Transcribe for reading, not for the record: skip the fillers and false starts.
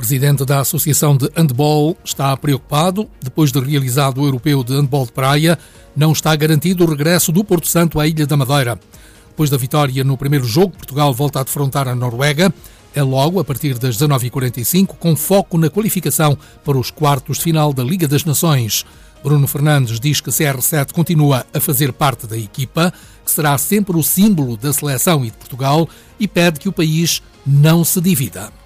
presidente da Associação de Handball está preocupado. Depois de realizado o Europeu de Handball de Praia, não está garantido o regresso do Porto Santo à Ilha da Madeira. Depois da vitória no primeiro jogo, Portugal volta a defrontar a Noruega. É logo a partir das 19h45, com foco na qualificação para os quartos de final da Liga das Nações. Bruno Fernandes diz que CR7 continua a fazer parte da equipa, que será sempre o símbolo da seleção e de Portugal, e pede que o país não se divida.